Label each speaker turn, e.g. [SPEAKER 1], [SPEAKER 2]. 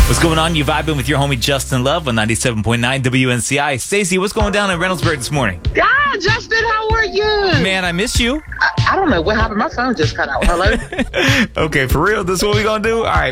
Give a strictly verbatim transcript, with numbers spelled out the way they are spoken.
[SPEAKER 1] What's going on? You vibing with your homie Justin Love on ninety-seven point nine W N C I. Stacey, what's going down in Reynoldsburg this morning?
[SPEAKER 2] God, Justin, how are you?
[SPEAKER 1] Man, I miss you.
[SPEAKER 2] I, I don't know what happened. My phone just cut out. Hello?
[SPEAKER 1] Okay, for real, this is what we gonna do? All right,